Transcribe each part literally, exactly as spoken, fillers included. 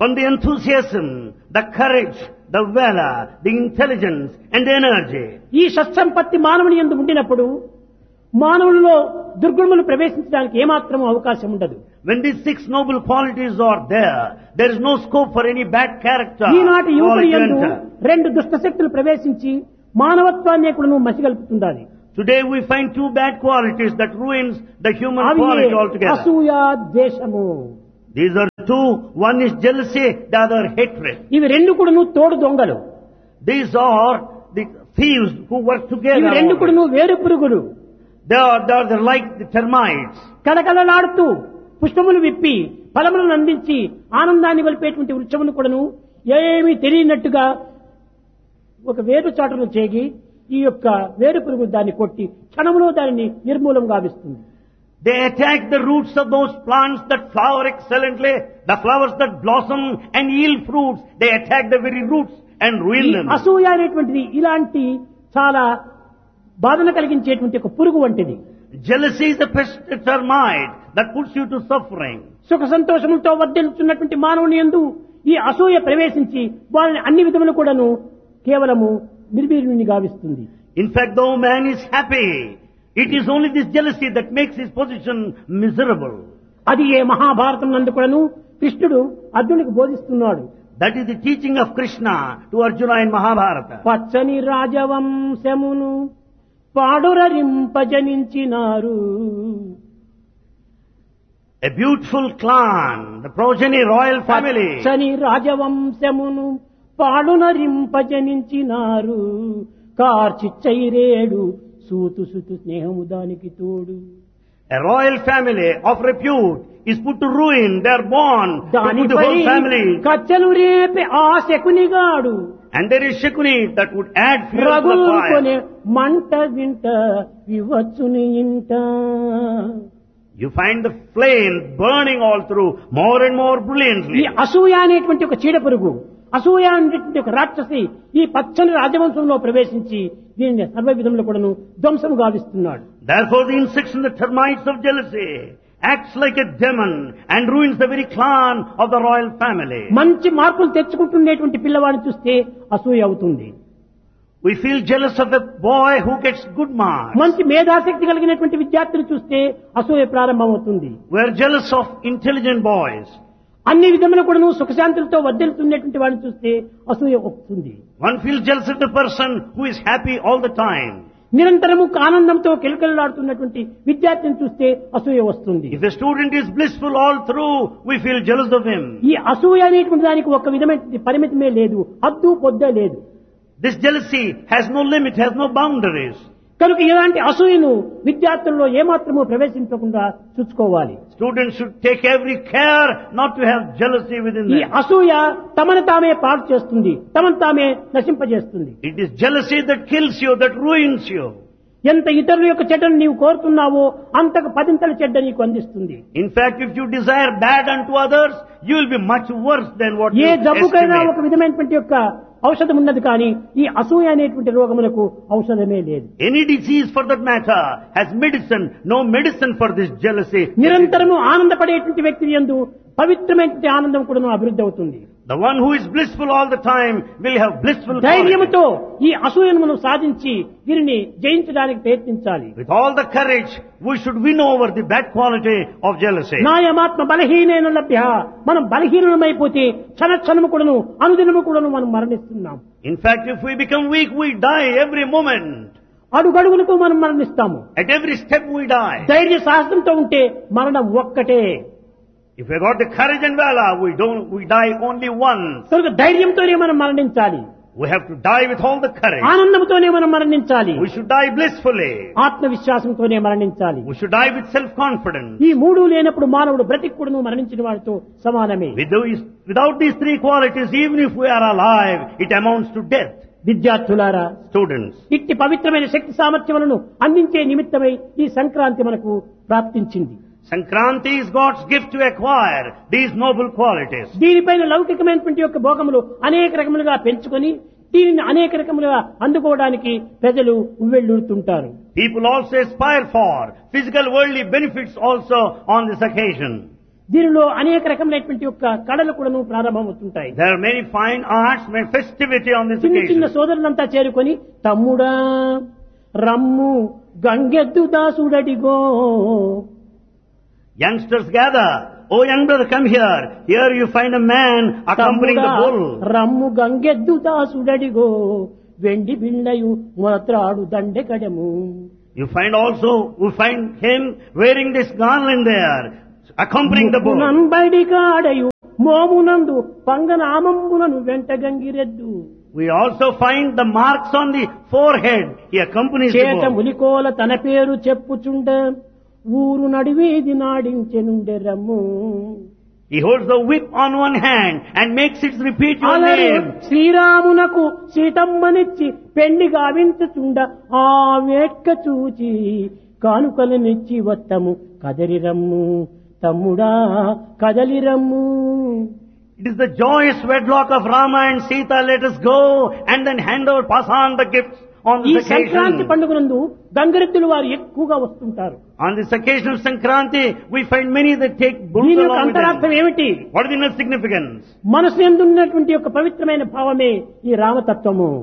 from the enthusiasm, the courage, the valor, the intelligence and the energy. ఈ సత్సంపత్తి మానవుని యందు ఉండినప్పుడు మానవులలో దుర్గుణములు ప్రవేశించడానికి ఏమాత్రం అవకాశం ఉండదు. When these six noble qualities are there, there is no scope for any bad character. ఈనాటి యువకుల quality to యందు enter. రెండు దుష్ట శక్తులు ప్రవేశించి మానవత్వాన్ని కూడా మసిగల్పుతుండాలి. Today we find two bad qualities that ruins the human అవి quality altogether. అసూయ, ద్వేషము. These are two. One is jealousy, the other hatred. ఇవి రెండు కూడాను తోడు దొంగలు. These are the thieves who work ఇవి together. రెండు కూడాను వేరు పురుగులు. They are, they are they're like the termites. కలకలలాడుతూ పుష్పములు విప్పి ఫలములను అందించి ఆనందాన్ని వలిపేటువంటి వృక్షమును కూడాను ఏమీ తెలియనట్టుగా ఒక వేరు చాటును చేగి ఈ యొక్క వేరు పురుగు దాన్ని కొట్టి క్షణములో దానిని నిర్మూలం గావిస్తుంది. They attack the roots of those plants that flower excellently, the flowers that blossom and yield fruits. They attack the very roots and ruin ఈ them. అసూయ అనేటువంటిది ఇలాంటి చాలా బాధను కలిగించేటువంటి ఒక పురుగు వంటిది. Jealousy is a pest, a termite that puts you to suffering. సుఖ సంతోషములతో వర్ధిల్లుతున్నటువంటి మానవుని యందు ఈ అసూయ ప్రవేశించి వారిని అన్ని విధములు కూడాను కేవలము నిర్వీర్యుని గావిస్తుంది. In fact, though man is happy, it is only this jealousy that makes his position miserable. అది ఏ మహాభారతం నందు కూడాను కృష్ణుడు అర్జునుడికి బోధిస్తున్నాడు. That is the teaching of Krishna to Arjuna in Mahabharata. పచ్చని రాజవంశమును పాడురరింపజనించినారు. A beautiful clan, the progeny royal family. పచ్చని రాజవంశమును పాడునరింపజనించినారు. కార్చిచ్చైరేడు సూతు సుతు స్నేహము దానికి తోడు. A royal family of repute is put to ruin. They are born to put the దానిపై whole family. కచ్చలు రేపే ఆ శకునిగాడు And there is Shakuni that would add fuel to the రగులుకొనే fire. మంట వింట వివచ్చుని ఇంట. You find the flame burning all through more and more ఈ brilliantly. అసూయ అనేటువంటి ఒక చీడ పురుగు, అసూయ అనేటువంటి ఒక రాక్షసి ఈ పచ్చని రాజవంశంలో ప్రవేశించి దీనిని సర్వ విధంలో కూడాను ధ్వంసం గావిస్తున్నాడు. Therefore the insects and the termites of jealousy acts like a demon and ruins the very clan of the royal family. మంచి మార్కులు తెచ్చుకుంటున్నటువంటి పిల్లవాడిని చూస్తే అసూయ అవుతుంది. We feel jealous of a boy who gets good marks. మంచి మేధాశక్తి కలిగినటువంటి విద్యార్థిని చూస్తే అసూయ ప్రారంభమవుతుంది. We are jealous of intelligent boys. అన్ని విధములు కూడాను సుఖశాంతులతో వర్ధిల్లుతున్నటువంటి వాడిని చూస్తే అసూయ వస్తుంది. One feels jealous of the person who is happy all the time. నిరంతరము ఆనందంతో కిలకిలలాడుతున్నటువంటి విద్యార్థిని చూస్తే అసూయ వస్తుంది. If a student is blissful all through, we feel jealous of him. ఈ అసూయ అనేటువంటి దానికి ఒక విధమైన పరిమితమే లేదు, హద్దు పొద్దే లేదు. This jealousy has no limit, has no boundaries. కనుక ఇలాంటి అసూయను విద్యార్థుల్లో ఏమాత్రమూ ప్రవేశించకుండా చూసుకోవాలి. Students should take every care not to have jealousy within ఈ them. అసూయ తమను తామే పాడు చేస్తుంది, తమను తామే నశింపజేస్తుంది. It is jealousy that kills you, that ruins you. ఎంత ఇతరుల యొక్క చెడ్డను నీవు కోరుతున్నావో అంతకు పదింతల చెడ్డ నీకు అందిస్తుంది. In fact, if you desire bad unto others, you will be much worse than what A you జబ్బుకైనా ఒక estimate. విధమైనటువంటి యొక్క ఔషధం ఉన్నది, కానీ ఈ అసూయ అనేటువంటి రోగములకు ఔషధమే లేదు. Any disease for that matter has medicine, no medicine for this jealousy. నిరంతరము ఆనందపడేటువంటి వ్యక్తి యందు పవిత్రమైనటువంటి ఆనందం కూడా అభివృద్ధి అవుతుంది. The one who is blissful all the time will have blissful quality. ధైర్యముతో ఈ అసూయను మనం సాధించి దీనిని జయించడానికి ప్రయత్నించాలి. With all the courage, we should win over the bad quality of jealousy. నాయమాత్మ బలహీనైన లభ్య. మనం బలహీనమైపోతే క్షణ క్షణము కూడాను అనుదినము కూడాను మనం మరణిస్తున్నాం. In fact, if we become weak, we die every moment. అడుగడుగులకు మనం మరణిస్తాము. At every step we die. ధైర్య సాహసంతో ఉంటే మరణం ఒక్కటే. If we got the courage and valor, we don't, we die only once. కనుక ధైర్యంతోనే మనం మరణించాలి. We have to die with all the courage. ఆనందంతోనే మనం మరణించాలి. We should die blissfully. ఆత్మవిశ్వాసంతోనే మరణించాలి. We should die with self-confidence. ఈ మూడు లేనప్పుడు మానవుడు బ్రతికుడును మరణించిన వాడితో సమానమే. With these, without these three qualities, even if we are alive, it amounts to death. విద్యార్థులారా, Students, ఇట్టి పవిత్రమైన శక్తి సామర్థ్యములను అందించే నిమిత్తమై ఈ సంక్రాంతి మనకు ప్రాప్తించింది. Sankranti is God's gift to acquire these noble qualities. దీనిపైన లౌకికమైనటువంటి యొక్క భోగములు అనేక రకములుగా పెంచుకొని దీనిని అనేక రకములుగా అందుకోవడానికి ప్రజలు ఉవ్వెళ్ళూరుతుంటారు. People also aspire for physical worldly benefits also on this occasion. దీనిలో అనేక రకమైనటువంటి యొక్క కళలు కూడాను ప్రారంభమవుతుంటాయి. There are many fine arts, many festivity on this చిన్న చిన్న occasion. సోదరులంతా చేరుకొని తమ్ముడా రమ్ము గంగెద్దు దాసుడడిగో. Youngsters gather. Oh, young brother, come here. Here you find a man accompanying the bull. రమ్ము గంగెద్దు దాసుడడిగో వెండి బిళ్ళయు మొత్రాడు దండెకడము. You find also, you find him wearing this garland there, accompanying the bull. బయడికాడయు మోమునందు పంగనామంబులను వెంట గంగిరెద్దు. We also find the marks on the forehead. He accompanies the చేత bull. ములికోల తన పేరు చెప్పుచుండ ఊరు నడివేది నాడించెనుండె రమ్ము. He holds the whip on one hand and makes it repeat your అలాగే name. శ్రీరామునకు సీతమ్మనిచ్చి పెళ్లి గావించుచుండ ఆ వేట్క చూచి కానుకలనిచ్చి వత్తము కదలిరమ్ము తమ్ముడా కదలిరమ్ము. It is the joyous wedlock of Rama and Sita. Let us go and then hand over, pass on the gifts on ఈ this Sankranti occasion. పండుగనందు గంగరెద్దులు వారు ఎక్కువగా వస్తుంటారు. On this occasion of Sankranti, we find many that take bulls దీని యొక్క along with అంతరార్థం them. ఏమిటి? What is the inner significance? మనసు ఎందున్నటువంటి యొక్క పవిత్రమైన భావమే ఈ రామతత్వము.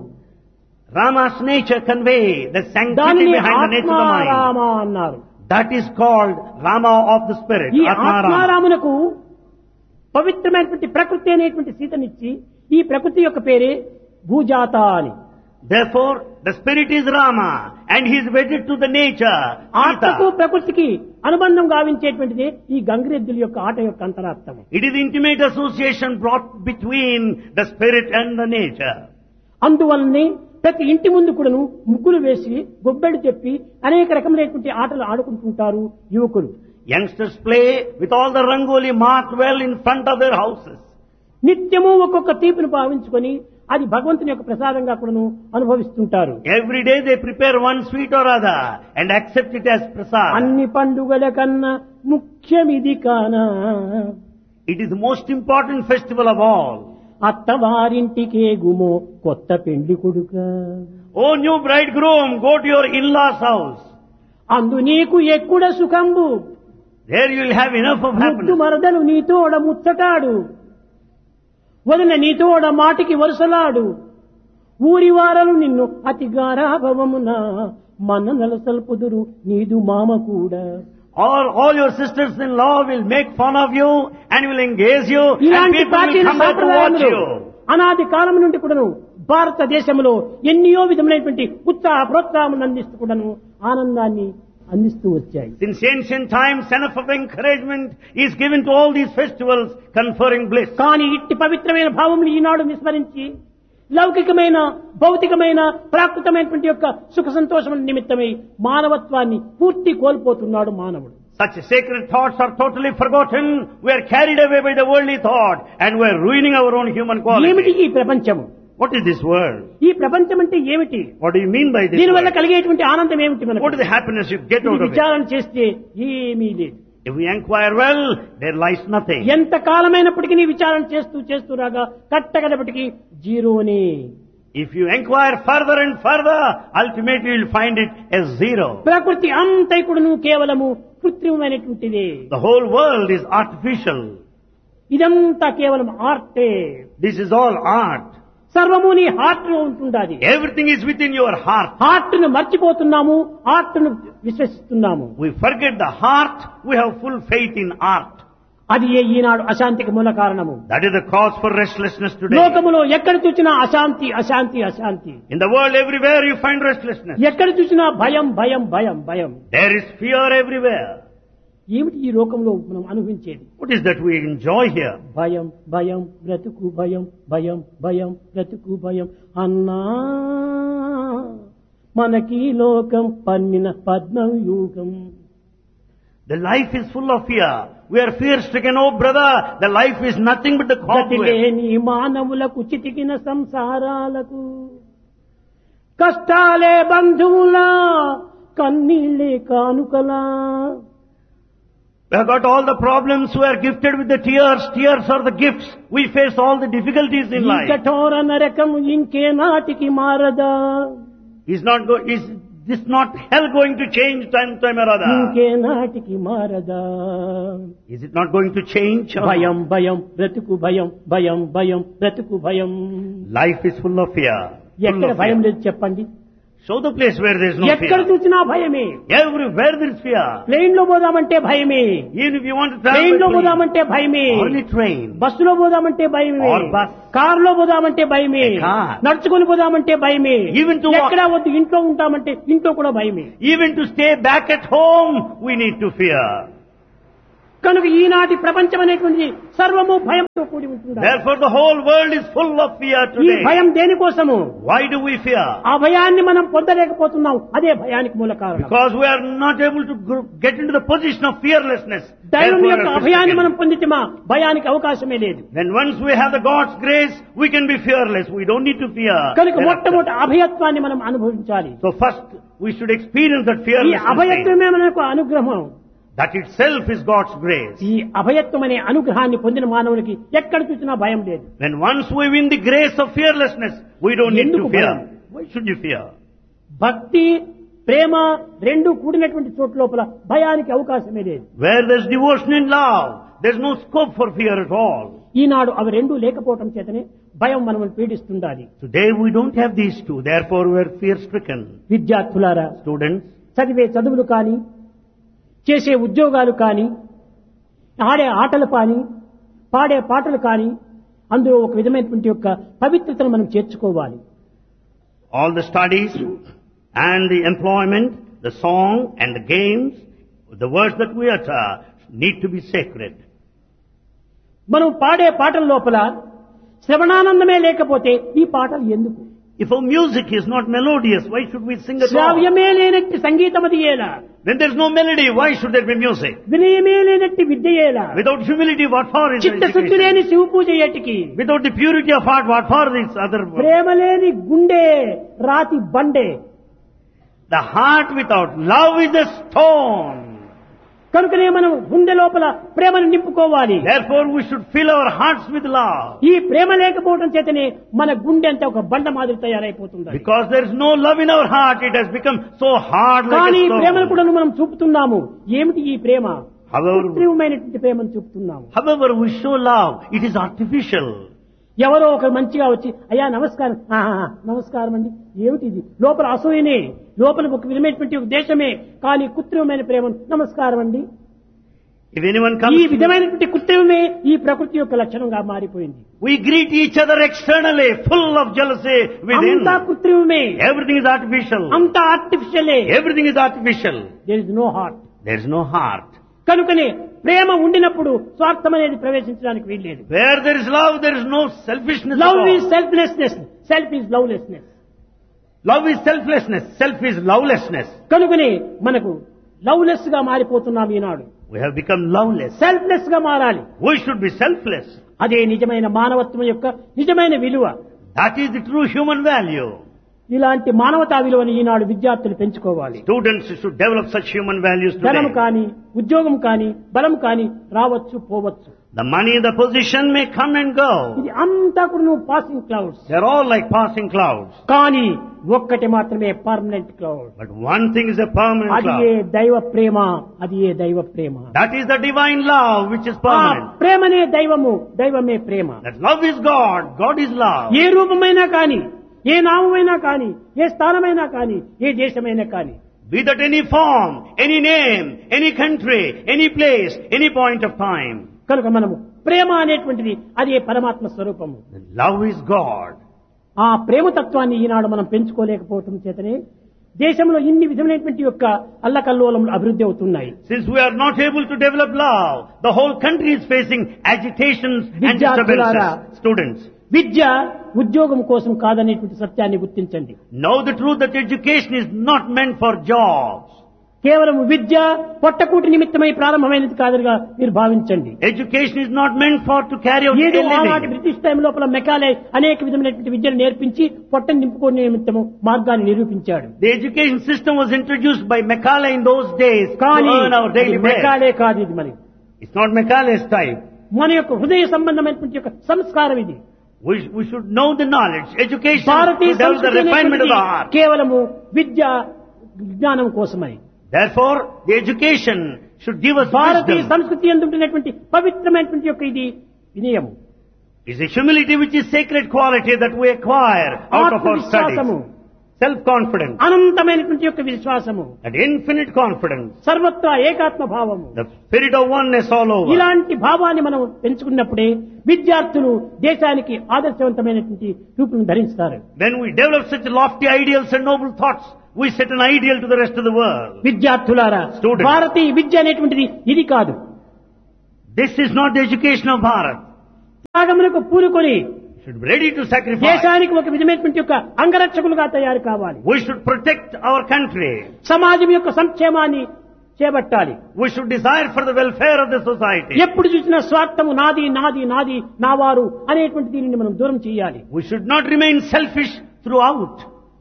Rama's nature convey the sanctity దానిని behind the nature of the mind. ఆత్మారామ అన్నారు. That is called Rama of the spirit. ఈ Atmarama. ఆత్మారామునకు పవిత్రమైనటువంటి ప్రకృతి అనేటువంటి సీతనిచ్చి ఈ ప్రకృతి యొక్క పేరే భూజాత అని. Therefore, the spirit is Rama and he is wedded to the nature. ఆత్మకు Sita. ప్రకృతికి అనుబంధం గావించేటువంటిది ఈ గంగిరెద్దుల యొక్క ఆట యొక్క అంతరార్థం. It is intimate association brought between the spirit and the nature. అందువల్లనే ప్రతి ఇంటి ముందు కూడాను ముగ్గులు వేసి గొబ్బెడు చెప్పి అనేక రకమైనటువంటి ఆటలు ఆడుకుంటుంటారు యువకులు. Youngsters play with all the rangoli marked well in front of their houses. నిత్యము ఒక్కొక్క తీపిని భావించుకొని అది భగవంతుని యొక్క ప్రసాదంగా కూడాను అనుభవిస్తుంటారు. Every day they prepare one sweet or other and accept it as prasad. అన్ని పండుగల కన్నా ముఖ్యమిది కానా It is the most important festival of all. అత్తవారింటికే గుమో కొత్త పెండ్లి కొడుక. Oh, new bridegroom, go to your in-laws' house. అందు నీకు ఎక్కుడ సుఖంబు There you will have enough of ముద్దు happiness. మరదలు నీతోడ ముచ్చటాడు వదిన నీతోడ మాటికి వరుసలాడు ఊరి వారలు నిన్ను అతి గారాభవమున మన నలసల్పుదురు నీదు మామ కూడా. All, all your sisters-in-law will make fun of you and will engage you and ఇలాంటి people will ప్రాచీన come back to watch సాంప్రదాయములు you. అనాది కాలం నుండి కూడాను భారతదేశంలో ఎన్నో విధమైనటువంటి ఉత్సాహ ప్రోత్సాహం అందిస్తూ కూడాను ఆనందాన్ని అందిస్తూ వచ్చాయి. Since ancient times, enough of encouragement is given to all these festivals, conferring bliss. కానీ ఇట్టి పవిత్రమైన భావములు ఈనాడు విస్మరించి లౌకికమైన భౌతికమైన ప్రాకృతమైనటువంటి యొక్క సుఖ సంతోషముల నిమిత్తమై మానవత్వాన్ని పూర్తి కోల్పోతున్నాడు మానవుడు. Such sacred thoughts are totally forgotten. We are carried away by the worldly thought and we are ruining our own human ఏమిటి quality. ఈ ప్రపంచము? What is this world? ఈ ప్రపంచం అంటే ఏమిటి? What do you mean by this దీనివల్ల world? కలిగేటువంటి ఆనందం ఏమిటి మనకు? What is the happiness you get ఇది out of it? విచారణ చేస్తే ఏమీ లేదు. If we inquire well, there lies nothing. ఎంత కాలమైనప్పటికీ విచారణ చేస్తూ చేస్తూ రాగా కట్టగడపటికి జీరోని. If you inquire further and further, ultimately you will find it as zero. ప్రకృతి అంతైకుడును కేవలము కృత్రిమమైనటువంటిది. The whole world is artificial. ఇదంతా కేవలం ఆర్టే. This is all art. సర్వము నీ హార్ట్ లో ఉంటుండాలి. Everything is within your heart. Heart ను మర్చిపోతున్నాము, ఆర్ట్ ను విశ్వసిస్తున్నాము. We forget the heart, we have full faith in art. అది ఏ ఈనాడు అశాంతికి మూల కారణము. That is the cause for restlessness today. లోకములో ఎక్కడ చూసినా అశాంతి అశాంతి అశాంతి. In the world everywhere you find restlessness. ఎక్కడ చూసినా భయం భయం భయం భయం. There is fear everywhere. ఏమిటి ఈ లోకంలో మనం అనుభవించేది? What is that we enjoy here? భయం భయం బ్రతుకు భయం భయం భయం బ్రతుకు భయం అన్నా మనకి లోకం పన్నిన పద్మం యుగం. The life is full of fear. We are fear stricken. Oh brother, the life is nothing but the cobweb. గతిలేని మానవులకు చితికిన సంసారాలకు కష్టాలే బంధువులా కన్నీళ్ళే కానుకలా. We have got all the problems. We are gifted with the tears. Tears are the gifts. We face all the difficulties in ఈ life. కఠోర నరకం ఇంకే నాటికి మారదా. Is not go- is this not hell going to change time time or other? ఇంకే నాటికి మారదా Is it not going to change? భయం భయం బ్రతుకు భయం భయం భయం బ్రతుకు భయం. Life is full of fear. Full ఎక్కడ of భయం fear. లేదు చెప్పండి? Show the place where there is no ఎక్కడ fear. చూసినా భయమే. Everywhere there is fear. Plane లో పోదామంటే భయమే. Even if you want to travel train లో by plane, పోదామంటే భయమే. only train. బస్సులో పోదామంటే భయమే. Or bus. కారులో పోదామంటే భయమే. A car. నడుచుకుని పోదామంటే భయమే. Even to walk. ఎక్కడ వద్దు ఇంట్లో ఉంటామంటే ఇంట్లో కూడా భయమే. Even to stay back at home, we need to fear. కనుక ఈనాటి ప్రపంచం అనేటువంటిది సర్వము భయంతో కూడి ఉంటుంది. Therefore the whole world is full of fear ఈ today. భయం దేనికోసము? Why do we fear? ఆ భయాన్ని మనం పొందలేకపోతున్నాం. అదే భయానికి మూల కారణం. Because we are not able to gr- get into the position of fearlessness. దైవం Therefore, యొక్క we are అభయాన్ని మనం fearless. పొందితమా భయానికి అవకాశమే లేదు. Then once we have the God's grace, we can be fearless. We don't need to fear. కనుక Thereafter. మొట్టమొదటి అభయత్వాన్ని మనం అనుభవించాలి. So first we should experience that ఈ fearlessness. అభయత్వమే మనకు అనుగ్రహం. That itself is God's grace. ఈ అభయత్వం అనే అనుగ్రహాన్ని పొందిన మానవునికి ఎక్కడ చూసినా భయం లేదు. When once we win the grace of fearlessness, we don't need to ఎందుకు fear. భయం? Why should you fear? భక్తి ప్రేమ రెండు కూడినటువంటి చోటు లోపల భయానికి అవకాశమే లేదు. Where there's devotion and love, there's no scope for fear at all. ఈనాడు అవి రెండూ లేకపోవటం చేతనే భయం మనల్ని పీడిస్తుండాలి. Today we don't have these two, therefore we are fear stricken. విద్యార్థులారా, Students, చదివే చదువులు కానీ, చేసే ఉద్యోగాలు కానీ, ఆడే ఆటలు కానీ, పాడే పాటలు కానీ, అందులో ఒక విధమైనటువంటి యొక్క పవిత్రతను మనం చేర్చుకోవాలి. all the studies and the employment, the song and the games, the words that we utter need to be sacred. మనం పాడే పాటల లోపల శ్రవణానందమే లేకపోతే ఈ పాటలు ఎందుకు? If our music is not melodious, why should we sing at all? శ్రావ్యమే లేనట్టి సంగీతమది ఏలా? When there's no melody, why should there be music? వినయమే లేనట్టి విద్య ఏలా? Without humility, what for is చిత్తశుద్ధి education? లేని శివ పూజ ఏటికి? Without the purity of heart, what for this other? ప్రేమ లేని గుండె రాతి బండే. The heart without love is a stone. కనుకనే మనం గుండె లోపల ప్రేమను నింపుకోవాలి. Therefore we should fill our hearts with love. ఈ ప్రేమ లేకపోవడం చేతనే మన గుండె అంతా ఒక బండ మాదిరి తయారైపోతుంది. Because there is no love in our heart, it has become so hard like కానీ a ప్రేమను stone. కూడా మనం చూపుతున్నాము. ఏమిటి ఈ ప్రేమ? However, కృత్రిమమైనటువంటి ప్రేమను చూపుతున్నాము. however we show love, it is artificial. ఎవరో ఒకరు మంచిగా వచ్చి అయ్యా నమస్కారం, ఆహా, నమస్కారం అండి, ఏమిటి ఇది? లోపల అసూయనే, లోపల ఒక విధమైనటువంటి ఉద్దేశమే, కానీ కృత్రిమమైన ప్రేమ నమస్కారం అండి. If anyone ఈ comes, విధమైనటువంటి కృత్రిమమే ఈ ప్రకృతి యొక్క లక్షణంగా మారిపోయింది. we greet each other externally, full of jealousy within. అంతా కృత్రిమమే, Everything is artificial. అంతా ఆర్టిఫిషియలే. Everything is artificial. There is no heart. There is no heart. కనుకనే ప్రేమ ఉండినప్పుడు స్వార్థం అనేది ప్రవేశించడానికి వీల్లేదు. Where there is love, there is no selfishness at love all. Is selflessness, self is lovelessness. Love is selflessness, self is lovelessness. కనుకనే మనకు loveless గా మారిపోతున్నాం ఈనాడు. We have become loveless. Selfless గా మారాలి. We should be selfless. అదే నిజమైన మానవత్వం యొక్క నిజమైన విలువ. That is the true human value. ఇలాంటి మానవతా విలువని ఈనాడు విద్యార్థులు పెంచుకోవాలి. Students should develop such human values ధనం today. కానీ, ఉద్యోగం కానీ, బలం కానీ రావచ్చు పోవచ్చు. The money, the position may come and go. ఇది అంతా కూడా నువ్వు passing clouds. They're all like passing clouds. కానీ ఒక్కటి మాత్రమే permanent cloud. But one thing is a permanent అది ఏ love. దైవ ప్రేమ, అది ఏ దైవ ప్రేమ. That is the divine love which is ఆ permanent. ప్రేమనే దైవము, దైవమే ప్రేమ. That love is God, God is love. ఏ రూపమైనా కానీ, ఏ నామమైనా కానీ, ఏ స్థానమైనా కానీ, ఏ దేశమైనా కానీ, Be that any form, any name, any country, any place, any point of time. కనుక మనము ప్రేమ అనేటువంటిది అది ఏ పరమాత్మ స్వరూపము. Love is God. ఆ ప్రేమతత్వాన్ని ఈనాడు మనం పెంచుకోలేకపోవటం చేతనే దేశంలో ఇన్ని విధమైనటువంటి యొక్క అల్లకల్లోలములు అభివృద్ధి అవుతున్నాయి. Since we are not able to develop love, the whole country is facing agitations and విద్యార్థులారా, disturbances. Students, విద్య ఉద్యోగం కోసం కాదనేటువంటి సత్యాన్ని గుర్తించండి. know the truth that education is not meant for jobs. కేవలం విద్య పొట్టకూటి నిమిత్తమై ప్రారంభమైనది కాదుగా మీరు భావించండి. Education is not meant for to carry out ఏదో a ఆనాటి living. బ్రిటిష్ టైం లోపల మెకాలే అనేక విధమైనటువంటి విద్యను నేర్పించి పొట్టను నింపుకునే నిమిత్తము మార్గాన్ని నిరూపించాడు. The education system was introduced by Macaulay in those days to కానీ earn our daily bread. Macaulay కాదు ఇది. మరి It's not Macaulay's type. మన యొక్క హృదయ సంబంధమైనటువంటి యొక్క సంస్కారం ఇది. We, we should know the knowledge. Education Bharatiya to develop the సంస్కృతి refinement of the అనేటువంటిది heart. కేవలము విద్య జ్ఞానం కోసమై. Therefore, the education should give us Bharatiya wisdom. సంస్కృతి ఎందుంటున్నటువంటి పవిత్రమైనటువంటి యొక్క ఇది వినయము, It's a humility which is sacred quality that we acquire out of our ఆత్మవిశ్వాసము, studies. Self-confidence, అనంతమైనటువంటి యొక్క విశ్వాసము, and infinite confidence, సర్వత్రా ఏకాత్మ భావము. the spirit of oneness all over. ఇలాంటి భావాన్ని మనం పెంచుకున్నప్పుడే విద్యార్థులు దేశానికి ఆదర్శవంతమైనటువంటి రూపం ధరిస్తారు. When we develop such lofty ideals and noble thoughts, we set an ideal to the rest of the world. విద్యార్థులారా, Students. భారతీయ విద్య అనేటువంటిది ఇది కాదు. This is not the education of Bharat. త్యాగమునకు పూనుకొని We should be ready to sacrifice. దేశానికి ఒక విధమైనటువంటి యొక్క అంగరక్షకులుగా తయారు కావాలి. We should protect our country. సమాజం యొక్క సంక్షేమాన్ని చేపట్టాలి. We should desire for the welfare of the society. ఎప్పుడు చూసినా స్వార్థము నాది నాది నాది నావారు అనేటువంటి దీనిని మనం దూరం చేయాలి. We should not remain selfish throughout.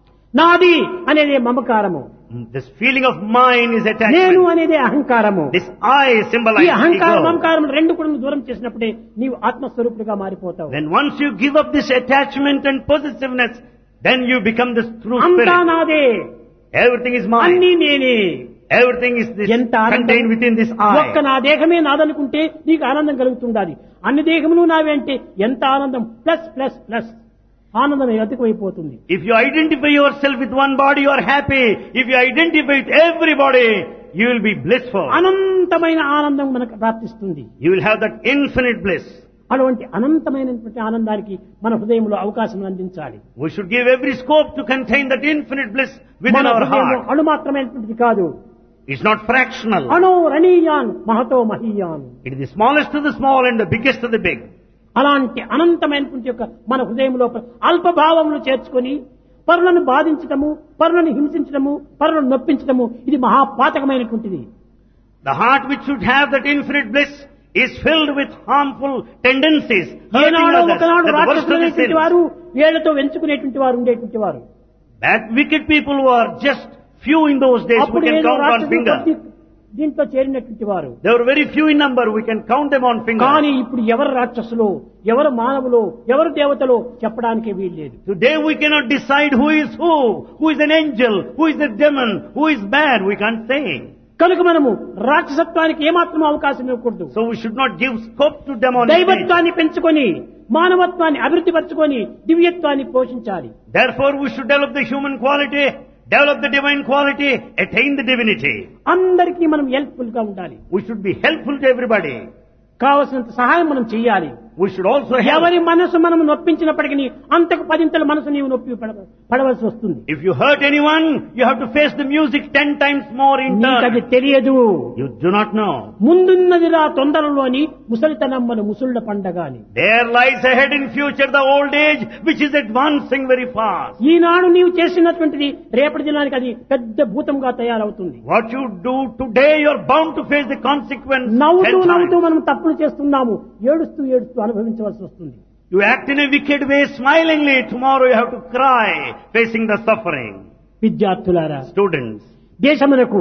నాది అనేది మమకారము, This feeling of mine is నేను attachment. అనేది అహంకారము. This I ఈ symbolizes అహంకారం ego. మమకారం రెండు కూడా నువ్వు దూరం చేసినప్పుడే నీవు ఆత్మస్వరూపుడుగా మారిపోతావు. Then once you give up this attachment and possessiveness, then you become this true అంతా spirit. నాదే, Everything is అన్నీ mine. నేనే. Everything is this ఎంత ఆనందం. contained within this ఒక్క I. నా దేహమే నాదనుకుంటే నీకు ఆనందం కలుగుతుండాలి. అన్ని దేహములు నావే అంటే ఎంత ఆనందం, ప్లస్ ప్లస్ ప్లస్ ఆనందం అధికమైపోతుంది. If you identify yourself with one body, you are happy. If you identify with everybody, you will be blissful. అనంతమైన ఆనందం మనకు ప్రాప్తిస్తుంది. You will have that infinite bliss. అటువంటి అనంతమైనటువంటి ఆనందానికి మన హృదయంలో అవకాశం అందించాలి. We should give every scope to contain that infinite bliss within మన our హృదయంలో heart. అణు మాత్రమైనటువంటిది కాదు. It's not fractional. అణో రణీయాన్ Mahato మహీయాన్. It is the smallest of the small and the biggest of the big. అలాంటి అనంతమైనటువంటి యొక్క మన హృదయంలో అల్పభావములు చేర్చుకొని పరులను బాధించటము, పరులను హింసించటము, పరులను నొప్పించటము ఇది మహాపాతకమైనటువంటిది. The heart which should have that infinite bliss is filled with harmful tendencies. Hurting ఏనాడో others. ఒకనాడు That's the worst of the రాక్షసులైనటువంటి sins. వారు ఏళ్లతో వెంచుకునేటువంటి వారు ఉండేటువంటి వారు. That wicked people who are just few in those days, we అప్పుడు can ఏదో count on రాక్షసులు finger. కొద్ది దీంట్లో చేరినటువంటి వారు. They were very few in number, we can count them on finger. కానీ ఇప్పుడు ఎవరు రాక్షసులో, ఎవరు మానవులో, ఎవరు దేవతలో చెప్పడానికే వీల్లేదు. Today we cannot decide who is who, who is an angel, who is a demon, who is bad, we can't say. కనుక మనము రాక్షసత్వానికి ఏమాత్రం అవకాశం ఇవ్వకూడదు. So we should not give scope to demonization. దైవత్వాన్ని పెంచుకొని మానవత్వాన్ని అభివృద్ధి పరచుకొని దివ్యత్వాన్ని పోషించాలి. Therefore we should develop the human quality, develop the divine quality, attain the divinity. అందరికీ మనం హెల్ప్ఫుల్ గా ఉండాలి. We should be helpful to everybody. కావలసినంత సహాయం మనం చేయాలి. We should also help. ఎవరి మనసు మనం నొప్పించినప్పటికీ అంతకు పదింతల మనసు నీవు నొప్పి పడ- పడవలసి వస్తుంది. If you hurt anyone, you have to face the music ten times more in నీకది turn. తెలియదు. You do not know. ముందున్నదిరా తొందరలోని ముసలితనమ్మను ముసుళ్ల పండగాని. There lies ahead in future the old age which is advancing very fast. ఈనాడు నీవు చేసినటువంటిది రేపటి దినానికి అది పెద్ద భూతంగా తయారవుతుంది. What you do today, you are bound to face the consequence. నవ్వుతూ ten నవ్వుతూ times. మనం తప్పులు చేస్తున్నాము, ఏడుస్తూ ఏడుస్తూ అనుభవించవలసి వస్తుంది. You act in a wicked way smilingly. Tomorrow you have to cry facing the suffering. విద్యార్థులారా, Students, దేశమునకు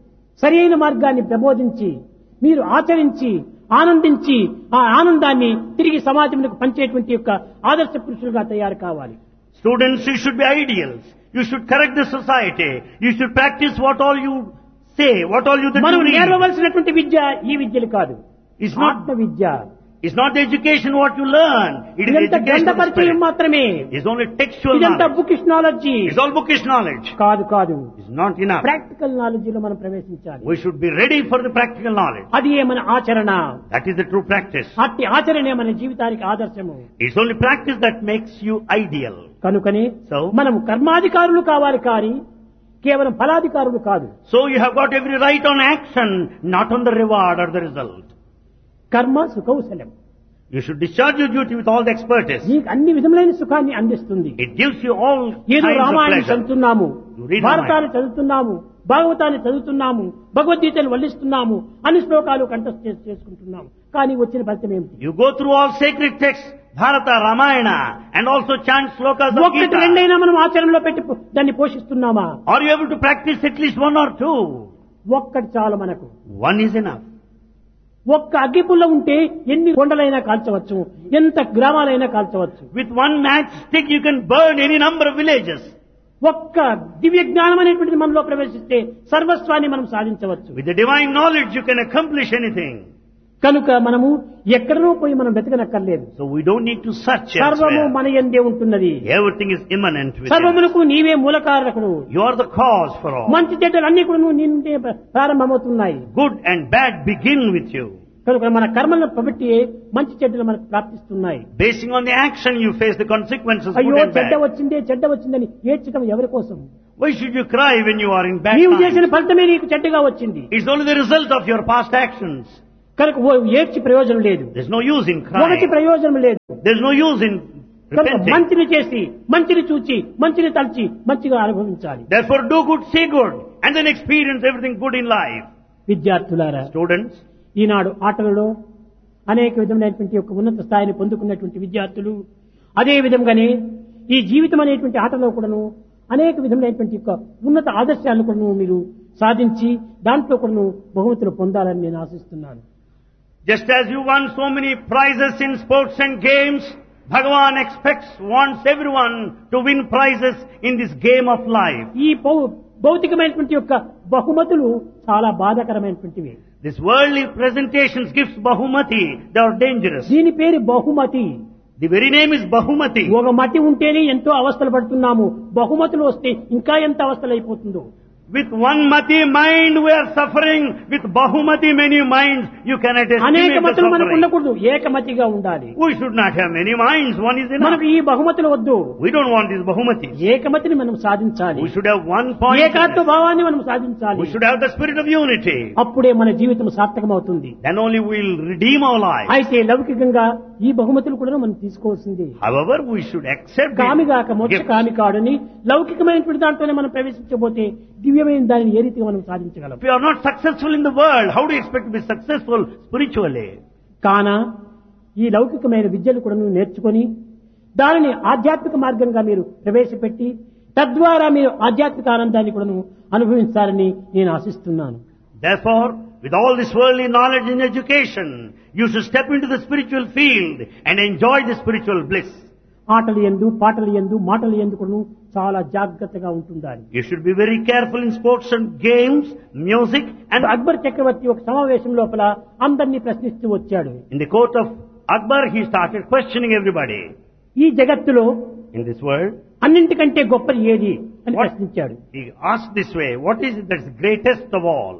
సరైన మార్గాన్ని ప్రబోధించి మీరు ఆచరించి ఆనందించి ఆ ఆనందాన్ని తిరిగి సమాజమునకు పంచేటువంటి యొక్క ఆదర్శ పురుషులుగా తయారు కావాలి. students, you should be ideals. You should correct the society. You should practice what all you say, what all you that మనం you read. నేర్వవలసినటువంటి విద్య ఈ విద్యలు కాదు, It's not, ఆత్మ విద్య. it's not the education what you learn. It is ఇదంతా education గ్రంథ of the పరిచయం spirit. మాత్రమే. It's only textual ఇదంతా knowledge. Bookish knowledge It's all bookish knowledge. కాదు కాదు. It's not enough. Practical knowledge లో మనం ప్రవేశించాలి. We should be ready for the practical knowledge. అది ఏ మన ఆచరణ. That is the true practice. అట్టి ఆచరణే మన జీవితానికి ఆదర్శము. It's only practice that makes you ideal. కనుకనే So? మనం కర్మాధికారులు కావాలి కానీ కేవలం ఫలాధికారులు కాదు. So you have got every right on action, not on the reward or the result. కర్మ సుకౌశలం. You should discharge your duty with all the expertise. నీకు అన్ని విధములైన సుఖాన్ని అందిస్తుంది. It gives you all ఏదో kinds of రామాయణం pleasure. చదువుతున్నాము, You read భారతాలు చదువుతున్నాము, భాగవతాన్ని చదువుతున్నాము, భగవద్గీతను వల్లిస్తున్నాము, అన్ని శ్లోకాలు కంఠస్థ చేసి చేసుకుంటున్నాము. కానీ వచ్చిన ఫలితం ఏమిటి? You go through all sacred texts, Bharata, Ramayana, and also chant slokas of ఒక్కటి Gita. రెండైనా మనం ఆచరణలో పెట్టి పో- దాన్ని పోషిస్తున్నామా? Are you able to practice at least one or two? ఒక్కటి చాలు మనకు. One is enough. ఒక్క అగ్గిపుల్ల ఉంటే ఎన్ని కొండలైనా కాల్చవచ్చు, ఎంత గ్రామాలైనా కాల్చవచ్చు. With one matchstick you can burn any number of villages. ఒక్క దివ్య జ్ఞానం అనేటువంటిది మనలో ప్రవేశిస్తే సర్వస్వాన్ని మనం సాధించవచ్చు. With the divine knowledge you can accomplish anything. కనుక మనము ఎక్కడనో పోయి మనం వెతకనక్కర్లేదు. So we don't need to search సర్వము elsewhere. మన యందే ఉంటున్నది. Everything is immanent with you. సర్వమునకు నీవే మూలకారకుడు. You are the cause for all. మంచి చెడ్డలు అన్ని కూడా నీ నుండే ప్రారంభమవుతున్నాయి. Good and bad begin with you. కనుక మన కర్మలను బట్టి మంచి చెడ్డలు మనకు ప్రాప్తిస్తున్నాయి. Basing on the action you face the consequences, అయ్యో good and చెడ్డ bad. వచ్చిందే చెడ్డ వచ్చిందని ఏడ్చడం ఎవరి కోసం? Why should you cry when you are in bad నీవు చేసిన times? ఫలితమే నీకు చెడ్డగా వచ్చింది. It's only the result of your past actions. కనుక ఓ ఏడ్చి ప్రయోజనం లేదు. There's no use in ఒకటి crying. ప్రయోజనం లేదు. There's no use in కనుక repenting. మంచిని చేసి మంచిని చూచి మంచిని తలచి మంచిగా అనుభవించాలి. Therefore do good, say good, and then experience everything good in life. విద్యార్థులారా, Students, ఈనాడు ఆటలలో అనేక విధమైనటువంటి యొక్క ఉన్నత స్థాయిని పొందుకున్నటువంటి విద్యార్థులు అదే విధంగానే ఈ జీవితం అనేటువంటి ఆటలో కూడాను అనేక విధమైనటువంటి యొక్క ఉన్నత ఆదర్శాలను కూడాను మీరు సాధించి దాంట్లో కూడాను బహుమతులు పొందాలని నేను ఆశిస్తున్నాను. just as you won so many prizes in sports and games, Bhagavan expects, wants everyone to win prizes in this game of life. ఈ భౌ- భౌతికమైనటువంటి యొక్క బహుమతులు చాలా బాధాకరమైనటువంటివి. This worldly presentations gives Bahumati, they are dangerous. దీని పేరు బహుమతి. The very name is Bahumati. ఒక మతి ఉంటేనే ఎంతో అవస్థలు పడుతున్నాము. బహుమతులు వస్తే ఇంకా ఎంత అవస్థలు అయిపోతుందో. With one Mati mind we are suffering, with Bahumati many minds you cannot అనేక estimate the మతులు మనకు suffering. ఉండకూడదు, ఏకమతిగా ఉండాలి. We should not have many minds, one is మనకు enough. ఈ బహుమతులు వద్దు, We don't want these Bahumati. ఏకమతిని మనం సాధించాలి. We should have one point. ఏకాత్మ భావాన్ని మనం సాధించాలి. We should have the spirit of unity. అప్పుడే మన జీవితం సార్థకమవుతుంది. Then only we will redeem our life. అయితే లౌకికంగా ఈ బహుమతులు కూడా మనం తీసుకోవాల్సింది. However, we should accept కామిగాక these మోక్ష gifts. కామి కాడని లౌకికమైనటువంటి దాంట్లోనే మనం ప్రవేశించబోతే దివ్యమైన దానిని ఏ రీతిగా మనం సాధించగలం? If you are not successful in the world, how do you expect to be successful spiritually? కాన ఈ లౌకికమైన విద్యలు కూడా నువ్వు నేర్చుకొని దానిని ఆధ్యాత్మిక మార్గంగా మీరు ప్రవేశపెట్టి తద్వారా మీరు ఆధ్యాత్మిక ఆనందాన్ని కూడా అనుభవించాలని నేను ఆశిస్తున్నాను. Therefore, with all this worldly knowledge and education, you should step into the spiritual field and enjoy the spiritual bliss. ఆటలు యందు పాటలు యందు మాటలు యందు కూడా చాలా జాగ్రత్తగా ఉంటుండాలి. You should be very careful in sports and games, music, and Akbar చక్రవర్తి ఒక సమావేశం లోపల అందరినీ ప్రశ్నిస్తూ వచ్చాడు. in the court of Akbar, he started questioning everybody. ఈ జగత్తులో In this world, అన్నింటికంటే గొప్పది ఏది అని What? ప్రశ్నించాడు. he asked this way, what is it that's greatest of all?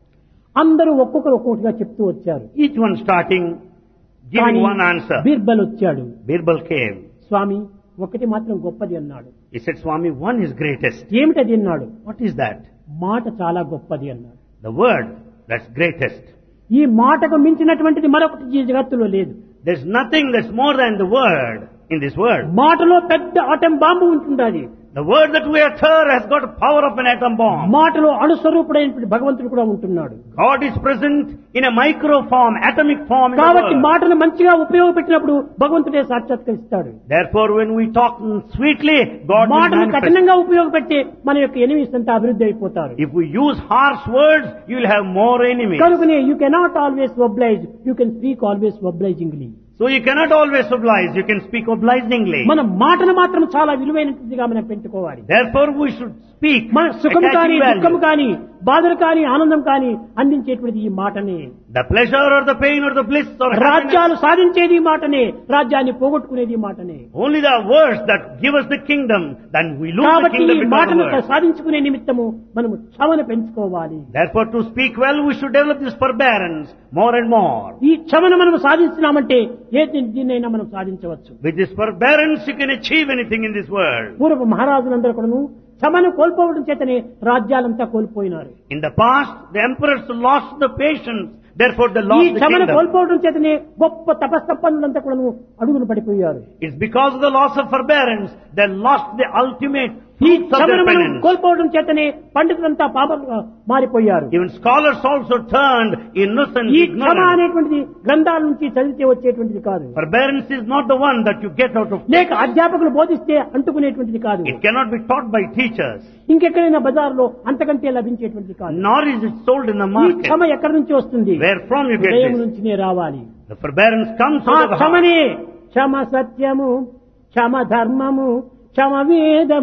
అందరూ ఒక్కొక్కరు ఒక్కొక్కటిగా చెప్తూ వచ్చారు. Each one starting, giving one answer. Birbal వచ్చాడు. Birbal came. స్వామి ఒకటి మాత్రం గొప్పది అన్నాడు. He said, Swami, one is greatest. ఏమిటది అన్నాడు. What is that? మాట చాలా గొప్పది అన్నాడు. The word that's greatest. ఈ మాటకు మించినటువంటిది మరొకటి ఈ జగత్తులో లేదు. There's nothing that's more than the word in this world. మాటలో పెద్ద ఆటం బాంబు ఉంటుండాలి. The word that we utter has got the power of an atom bomb. మాటలో అణుస్వరూపుడైనటువంటి భగవంతుడు కూడా ఉంటున్నాడు. God is present in a micro form, atomic form in the కాబట్టి word. మాటను మంచిగా ఉపయోగపెట్టినప్పుడు భగవంతుడే సాక్షాత్కరిస్తాడు. Therefore, when we talk sweetly, God will మాటను manifest. కఠినంగా ఉపయోగపెట్టి మన యొక్క ఎనిమిస్ అంతా అభివృద్ధి అయిపోతారు. If we use harsh words, you will have more enemies. కనుకనే you cannot always oblige, you can speak always obligingly. So you cannot always oblige, you can speak obligingly. మన మాటను మాత్రం చాలా విలువైనదిగా మనం పెట్టుకోవాలి. Therefore, we should speak మన సుఖము కానీ attaching దుఃఖము value. కానీ బాధలు కానీ ఆనందం కానీ అందించేటువంటిది ఈ మాటనే. The pleasure or the pain or the bliss or happiness. రాజ్యాలు సాధించేది ఈ మాటనే, రాజ్యాన్ని పోగొట్టుకునేది ఈ మాటనే. Only the words that give us the kingdom, then we lose the కాబట్టి kingdom ఈ with our మాటను words. సాధించుకునే నిమిత్తము మనము క్షమను పెంచుకోవాలి. Therefore, to speak well, we should develop this forbearance more and more. ఈ క్షమను మనం సాధించినామంటే ఏ దీన్నైనా మనం సాధించవచ్చు. With this forbearance, you can achieve anything in this world. పూర్వ మహారాజులందరూ కూడాను క్షమను కోల్పోవడం చేతనే రాజ్యాలంతా కోల్పోయినారు. In the past, the emperors lost the patience, therefore they ఈ lost the క్షమను kingdom. కోల్పోవడం చేతనే గొప్ప తపస్తపనులంతా కూడాను అడుగులు పడిపోయారు. It's because of the loss of forbearance, they lost the ultimate ఈ fruits of క్షమను their మనం penance. కోల్పోవడం చేతనే పండితులంతా పాపంగా మారిపోయారు. Even scholars also turned innocent, ఈ క్షమ ignorant. అనేటువంటిది గ్రంథాల నుంచి చదివితే వచ్చేటువంటిది కాదు. Forbearance is not the one that you get out of. లేక అధ్యాపకులు బోధిస్తే అంటుకునేటువంటిది కాదు. It cannot be taught by teachers, ఇంకెక్కడైనా బజార్లో అంతకంటే లభించేటువంటిది కాదు. nor is it sold in the ఈ market. క్షమ ఎక్కడి నుంచి వస్తుంది? Where from you get హృదయం this? నుంచినే రావాలి. The forbearance comes ఆ out of the heart. క్షమనే క్షమ సత్యము, క్షమ ధర్మము, క్షమ వేదము,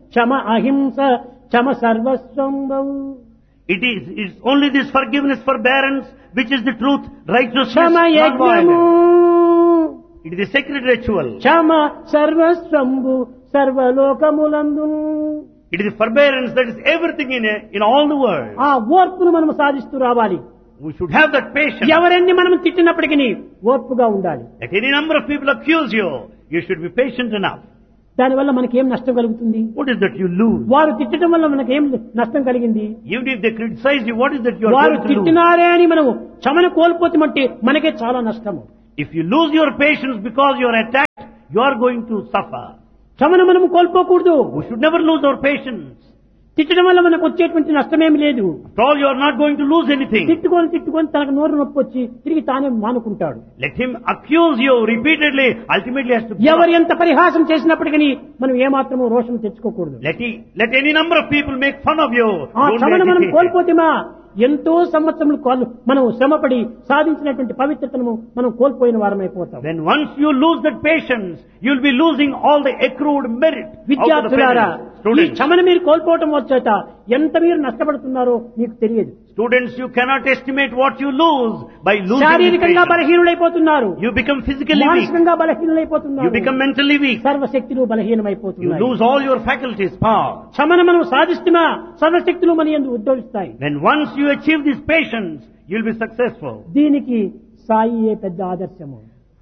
క్షమ అహింస క్షమ సర్వస్వం. It is it's only this forgiveness, forbearance, which is the truth, righteousness, Kshama not యజ్ఞము violence. It is a sacred ritual. Kshama సర్వస్వంబు సర్వలోకములందు. It is a forbearance that is everything in a, in all the world. ఆ ఓర్పును మనం సాధిస్తూ రావాలి. We should have that patience. ఎవరెన్ని మనం తిట్టినప్పటికీ ఓర్పుగా ఉండాలి. Let any number of people accuse you, you should be patient enough. దానివల్ల మనకేం నష్టం కలుగుతుంది? What is that you lose? వారు తిట్టడం వల్ల మనకేం నష్టం కలిగింది? Even if they criticize you, what is that you are వారు going to lose? తిట్టినారే అని మనం క్షమను కోల్పోతామంటే మనకే చాలా నష్టము. If you lose your patience because you are attacked, you are going to suffer. క్షమను మనం కోల్పోకూడదు. We should never lose our patience. తిట్టడం వల్ల మనకు వచ్చేటువంటి నష్టమేమి లేదు. After all, you are not going to lose anything. తిట్టుకొని తిట్టుకొని తనకు నోరు నొప్పి వచ్చి తిరిగి తానే మానుకుంటాడు. Let him accuse you repeatedly, ultimately has to give ఎవరు up. ఎంత పరిహాసం చేసినప్పటికీ మనం ఏమాత్రము రోషం తెచ్చుకోకూడదు. Let, he, let any number of people make fun of you. ఆ Don't క్షమను be మనం agitated. కోల్పోతేమా ఎంతో సంవత్సరములు కోల్- మనం శ్రమపడి సాధించినటువంటి పవిత్రతను మనం కోల్పోయిన వారమైపోతాం. Then once you lose that patience, you will be losing all the accrued merit. out of the విద్యార్థులారా, patience. ఈ Students, క్షమను మీరు కోల్పోవటం వచ్చేట ఎంత మీరు నష్టపడుతున్నారో మీకు తెలియదు. students, you cannot estimate what you lose by losing this శారీరకంగా patience. బలహీనులైపోతున్నారు, You become physically weak. మానసికంగా You బలహీనులైపోతున్నారు, become mentally weak. సర్వశక్తులు You బలహీనమైపోతున్నాయి. lose all your faculties, power. క్షమను మనం సాధిస్తున్నా సర్వశక్తులు మన యందు ఉద్భవిస్తాయి. When once you achieve this patience, you will be successful. దీనికి సాయియే పెద్ద ఆదర్శము.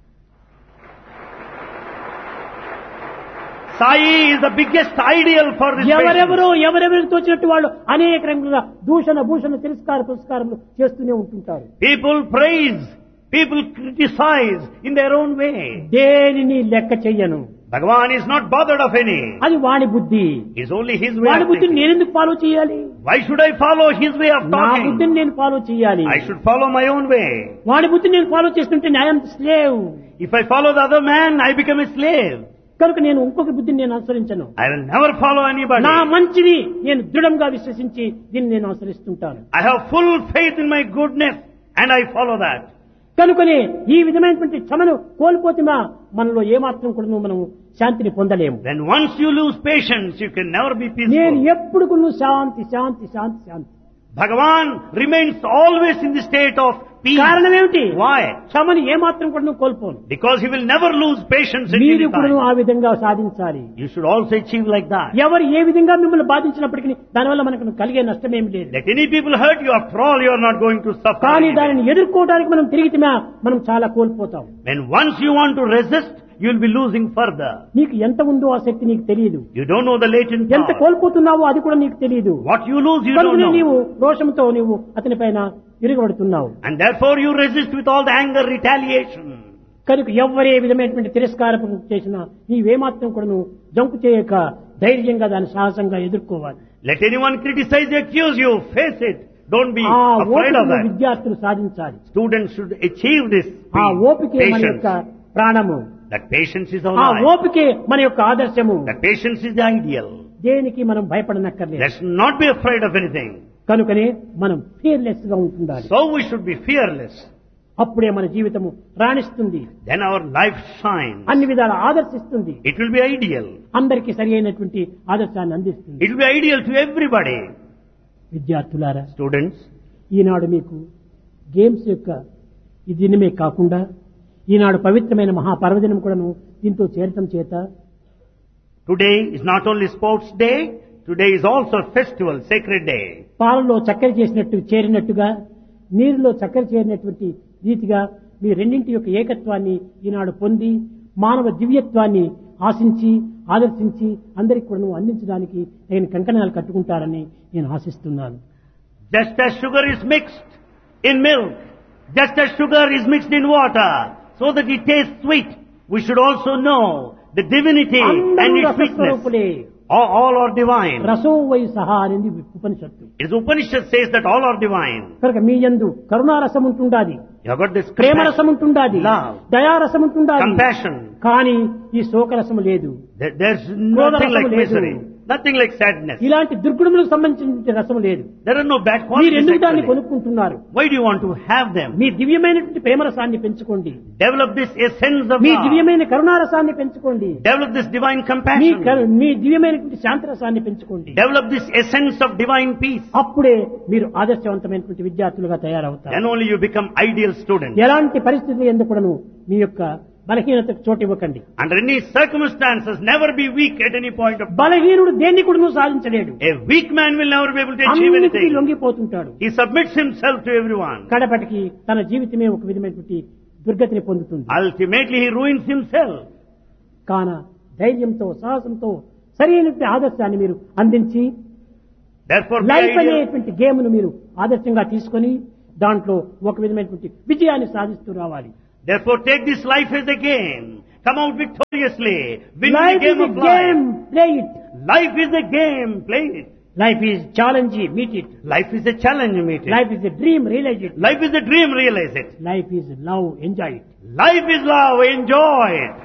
Sai is the biggest ideal for this patience. ఎవరెవరో ఎవరెవరికి తోచినట్టు వాళ్ళు అనేక రంగుల దూషణ భూషణ తిరస్కార పురస్కారములు చేస్తూనే ఉంటుంటారు. People praise, people criticize in their own way. దేనిని లెక్క చెయ్యను, Bhagavan is not bothered of any. అది వాడి బుద్ధి. It's only his way వాడి of బుద్ధిని thinking. నేనెందుకు ఫాలో చేయాలి? Why should I follow his way of నా talking? బుద్ధిని నేను ఫాలో చేయాలి. I should follow my own way. వాడి బుద్ధిని నేను ఫాలో చేస్తుంటే I'm slave. If I follow the other man, I become a slave. కనుక నేను ఇంకొక బుద్ధిని నేను అనుసరించను. I will never follow anybody. నా మంచిని నేను దృఢంగా విశ్వసించి దీన్ని నేను అనుసరిస్తుంటాను. I have full faith in my goodness and I follow that. కనుకనే ఈ విధమైనటువంటి క్షమను కోల్పోతేమా మనలో ఏమాత్రం కూడా మనం శాంతిని పొందలేము. Then once you lose patience, you can never be నేను peaceful. ఎప్పుడు కూడా శాంతి శాంతి శాంతి శాంతి. Bhagavan remains always in the state of peace. కారణం ఏమిటి? Why? క్షమని ఏమాత్రం కూడా నువ్వు కోల్పోను. Because he will never lose patience at మీరు any కూడా time. ఆ విధంగా సాధించాలి. You should also achieve like that. ఎవరు ఏ విధంగా మిమ్మల్ని బాధించినప్పటికీ దానివల్ల మనకు కలిగే నష్టమేమి లేదు. Let any people hurt you, after all you are not going to suffer కానీ anything. దానిని ఎదుర్కోవడానికి మనం తిరిగితే మనం చాలా కోల్పోతాం. When once you want to resist, you will be losing further. నీకు ఎంత ఉందో ఆ శక్తి నీకు తెలియదు. You don't know the latent ఎంత power. కోల్పోతున్నావో అది కూడా నీకు తెలియదు. What you lose, you don't కనుక నీవు know. రోషంతో నీవు అతని పైన విరగబడుతున్నావు. And therefore you resist with all the anger, retaliation. కనుక ఎవరే విధమైనటువంటి తిరస్కారం చేసినా నీవేమాత్రం కూడా నువ్వు జంకు చేయక ధైర్యంగా దాన్ని సాహసంగా ఎదుర్కోవాలి. Let anyone criticize, accuse you, face it. Don't be ఆ afraid of ఓపికను that. విద్యార్థులు సాధించాలి. Students should achieve this ఆ ఓపికే మన patience. యొక్క ప్రాణము. That patience is our ఆ life. ఓపికే మన యొక్క ఆదర్శము. That patience is the ideal. దేనికి మనం భయపడనక్కర్లేదు. Let's not be afraid of anything. కనుకనే మనం ఫియర్లెస్ గా ఉంటుండాలి. So we should be fearless. అప్పుడే మన జీవితము రాణిస్తుంది, Then our life shines. అన్ని విధాల ఆదర్శిస్తుంది, It will be ideal. అందరికీ సరి అయినటువంటి ఆదర్శాన్ని అందిస్తుంది. It will be ideal to everybody. విద్యార్థులారా, Students, ఈనాడు మీకు గేమ్స్ యొక్క ఈ దినమే కాకుండా ఈనాడు పవిత్రమైన మహాపర్వదినం కూడాను దీంతో చేరటం చేత today is not only sports day, today is also a festival, sacred day. పాలలో చక్కెర చేసినట్టు చేరినట్టుగా నీరులో చక్కెర చేరినటువంటి రీతిగా మీ రెండింటి యొక్క ఏకత్వాన్ని ఈనాడు పొంది మానవ దివ్యత్వాన్ని ఆశించి ఆదర్శించి అందరికి కూడా అందించడానికి నేను కంకణాలు కట్టుకుంటారని నేను ఆశిస్తున్నాను. Just as sugar is mixed in milk, just as sugar is mixed in water, so that it tastes sweet, we should also know the divinity and అందరూ its sweetness. రసస్వరూపులే. All, all are divine. రసో why సహా అనేది ఉపనిషత్తు. It is Upanishad says that all are divine. కనుక మీ యందు కరుణారసం ఉంటుండాది, You have got this ప్రేమరసం compassion, ఉంటుండాది, love, దయారసం ఉంటుండాది. compassion. కానీ ఈ శోకరసము లేదు, There- There's క్రోధరసము nothing like లేదు, misery. Nothing like sadness. ఇలాంటి దుర్గుణములకు సంబంధించిన రసం లేదు. There are no bad మీరు qualities. ఎందుకు దాన్ని actually. కొనుక్కుంటున్నారు? Why do you want to have them? మీ దివ్యమైనటువంటి ప్రేమరసాన్ని పెంచుకోండి. Develop this essence of me love. దివ్యమైన కరుణారసాన్ని పెంచుకోండి. Develop this divine me compassion. కరు- మీ దివ్యమైనటువంటి శాంతరసాన్ని పెంచుకోండి. Develop this essence of divine peace. అప్పుడే మీరు ఆదర్శవంతమైనటువంటి విద్యార్థులుగా తయారవుతారు. Then only you become ideal students. ఎలాంటి పరిస్థితులు ఎందుకు కూడాను మీ యొక్క బలహీనతకు చోటు ఇవ్వకండి. Under any circumstances, never be weak at any point of time. బలహీనుడు దేన్ని కూడా సాధించలేడు. A weak man will never be able to achieve అన్నిటికీ anything. లొంగిపోతుంటాడు. He submits himself to everyone. కడపటికి తన జీవితమే ఒక విధమైనటువంటి దుర్గతిని పొందుతుంది. Ultimately, he ruins himself. కాన ధైర్యంతో సాహసంతో సరైనటువంటి ఆదర్శాన్ని మీరు అందించి Therefore, be లైఫ్ ideal. అనేటువంటి గేమ్ ను మీరు ఆదర్శంగా తీసుకొని దాంట్లో ఒక విధమైనటువంటి విజయాన్ని సాధిస్తూ రావాలి. Therefore, take this life as a game. Come out victoriously. Win the life game is of a game, life. Play it. Life is a game. Play it. Life is challenge, meet it. Life is a challenge. Meet it. Life is a dream, realise it. Life is a dream. Realize it. Life is love, enjoy it. Life is love. Enjoy it.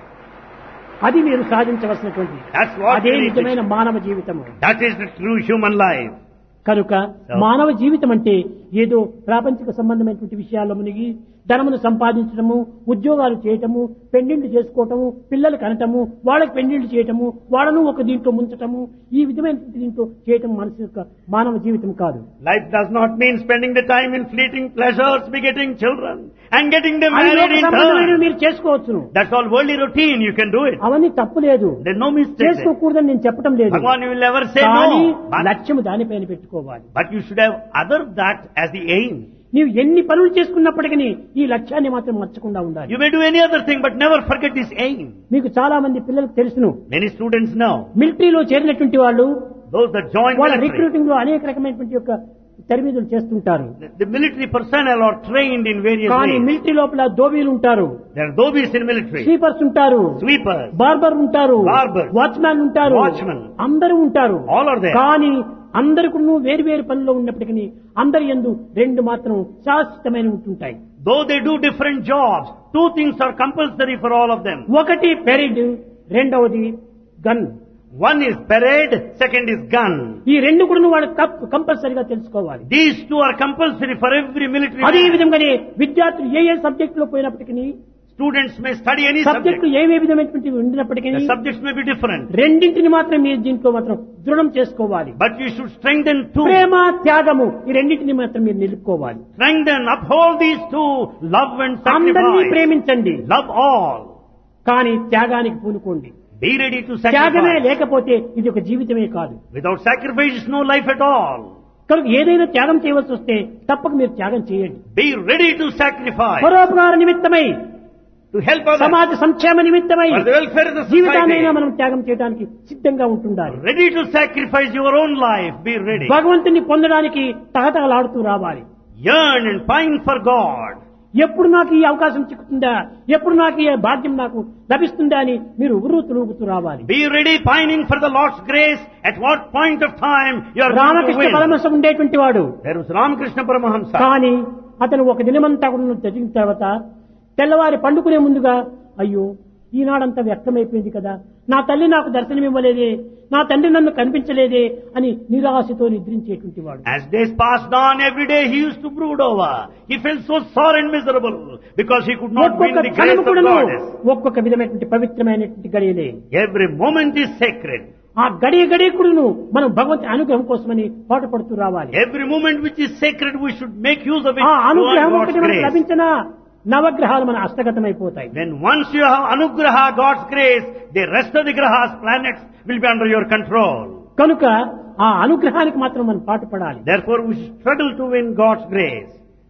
అది మీరు సాధించవలసినటువంటి That's what అదే we need to- నిజమైన మానవ జీవితము. That is the true human life. కనుక మానవ జీవితం అంటే ఏదో ప్రాపంచిక సంబంధమైనటువంటి విషయాల్లో మునిగి ధనమును సంపాదించడము, ఉద్యోగాలు చేయటము, పెండిళ్లు చేసుకోవటము, పిల్లలు కనటము, వాళ్ళకి పెండిళ్లు చేయటము, వాళ్ళను ఒక దీంట్లో ముంచటము, ఈ విధమైన దీంట్లో చేయటం మనసు యొక్క మానవ జీవితం కాదు. Life does not mean spending the time in fleeting pleasures, begetting children, and getting them అది married లోక in సంబంధమైనవి turn. మీరు చేసుకోవచ్చును. That's all worldly routine. You can do it. అవన్నీ తప్పు లేదు, There's no mistake there. చేసుకోకూడదని నేను చెప్పడం లేదు. Bhagwan, you will never say కానీ no. But, లక్ష్యము దానిపైన పెట్టుకోవాలి. but you should have other that as the aim. నీవు ఎన్ని పనులు చేసుకున్నప్పటికీ ఈ లక్ష్యాన్ని మాత్రం మర్చకుండా ఉండాలి. You may do any other thing, but never forget this aim. మీకు చాలా మంది పిల్లలకు తెలుసును, Many students know. మిలిటరీలో చేరినటువంటి వాళ్ళు Those that join వాళ్ళ military. రిక్రూటింగ్ లో అనేక రకమైనటువంటి యొక్క తరబీదులు చేస్తుంటారు. The, the military personnel are trained in various కానీ ways. మిలిటరీ లోపల దోబీలు ఉంటారు, There are dhobies in military. Sweepers ఉంటారు, Sweepers. బార్బర్ ఉంటారు, Barbers. వాచ్మ్యాన్ ఉంటారు, Watchmen. అందరూ ఉంటారు. All are there. కానీ అందరికి వేరు వేరు పనుల్లో ఉన్నప్పటికీ అందరి యందు రెండు మాత్రం శాశ్వతమైన ఉంటుంటాయి. Though they do different jobs, two things are compulsory for all of them. ఒకటి పెరిడ్, రెండవది gun. One is parade, second is gun. ఈ రెండు కూడా వాడు కంపల్సరీగా తెలుసుకోవాలి. These two are compulsory for every military అదే man. విధంగానే విద్యార్థులు ఏ ఏ సబ్జెక్ట్ లో పోయినప్పటికీ, Students may study any subject subject. ఏ ఏ విధమైనటువంటి ఉండినప్పటికీ The subjects may be different. రెండింటిని మాత్రం మీరు దీంట్లో మాత్రం దృఢం చేసుకోవాలి. But you should strengthen two. ప్రేమ, త్యాగము ఈ రెండింటిని మాత్రం మీరు నిలుపుకోవాలి. Strengthen, uphold these two. Love and అందరినీ sacrifice. ప్రేమించండి, Love all. కానీ త్యాగానికి పూనుకోండి. Be ready to త్యాగమే sacrifice. లేకపోతే ఇది ఒక జీవితమే కాదు. Without sacrifice is no life at all. కనుక ఏదైనా త్యాగం చేయవలసి వస్తే తప్పక మీరు త్యాగం చేయండి. Be ready to sacrifice. పరోపకార నిమిత్తమై, To help others. సమాజ సంక్షేమ నిమిత్తమై For the welfare of the జీవితాన్నైనా society. మనం త్యాగం చేయడానికి సిద్ధంగా ఉంటుండాలి. Ready to sacrifice your own life. Be ready. భగవంతుని పొందడానికి తహతహలాడుతూ రావాలి. Yearn and pine for God. ఎప్పుడు నాకు ఈ అవకాశం చిక్కుతుందా, ఎప్పుడు నాకు ఈ భాగ్యం నాకు లభిస్తుందా అని మీరు ఉరుతూ ఊగుతూ రావాలి. Be ready pining for the Lord's grace. At what point of time you are going to Ramakrishna win. Paramahamsa ఉండేటువంటి వాడు, There was Ramakrishna Paramahamsa. కానీ అతను ఒక దినమంతా కూడా చదివిన తర్వాత తెల్లవారి పండుకునే ముందుగా అయ్యో ఈనాడంతా వ్యక్తమైపోయింది కదా, నా తల్లి నాకు దర్శనమివ్వలేదే, నా తండ్రి నన్ను కనిపించలేదే అని నిరాశతో నిద్రించేటువంటి వాడు. As days passed on, every day he used to brood over. He felt so sore and miserable because he could not win ఒక్కొక్క the grace క్షణము of కూడాను goddess. ఒక్కొక్క విధమైనటువంటి పవిత్రమైనటువంటి గడియలే. Every moment is sacred. ఆ గడియ గడియకుడును మనం భగవంతుని అనుగ్రహం కోసమని పాటుపడుతూ రావాలి. Every moment which is sacred, we should make use of it ఆ to earn అనుగ్రహం God's ఒకటి మనకు grace. లభించిన నవగ్రహాలు మన హస్తగతమైపోతాయి. Then once you have anugraha, God's grace, the rest of the grahas, planets, will be under your control. కనుక ఆ అనుగ్రహానికి మాత్రం మనం పాటుపడాలి. Therefore, we should struggle to win God's grace.